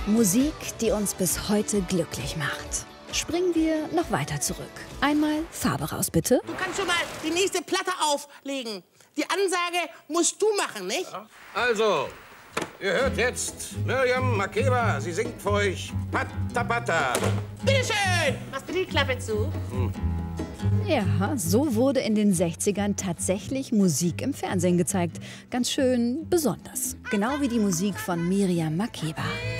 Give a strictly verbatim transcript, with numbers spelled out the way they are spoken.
Musik, die uns bis heute glücklich macht. Springen wir noch weiter zurück. Einmal Farbe raus, bitte. Du kannst schon mal die nächste Platte auflegen. Die Ansage musst du machen, nicht? Ja. Also, ihr hört jetzt Miriam Makeba. Sie singt für euch Pata Pata. Bitteschön! Machst du die Klappe zu? Hm. Ja, so wurde in den sechzigern tatsächlich Musik im Fernsehen gezeigt. Ganz schön besonders. Genau wie die Musik von Miriam Makeba.